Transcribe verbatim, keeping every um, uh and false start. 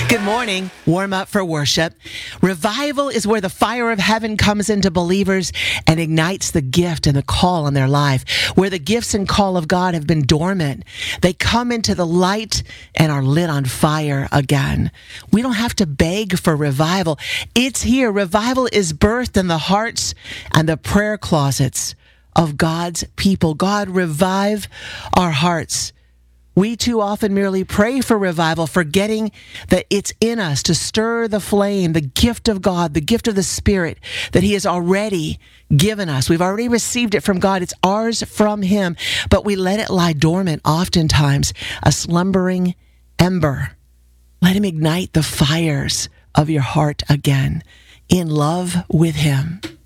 Good morning. Warm up for worship. Revival is where the fire of heaven comes into believers and ignites the gift and the call on their life. Where the gifts and call of God have been dormant, they come into the light and are lit on fire again. We don't have to beg for revival. It's here. Revival is birthed in the hearts and the prayer closets of God's people. God, revive our hearts. We too often merely pray for revival, forgetting that it's in us to stir the flame, the gift of God, the gift of the Spirit that He has already given us. We've already received it from God. It's ours from Him, but we let it lie dormant, oftentimes a slumbering ember. Let Him ignite the fires of your heart again in love with Him.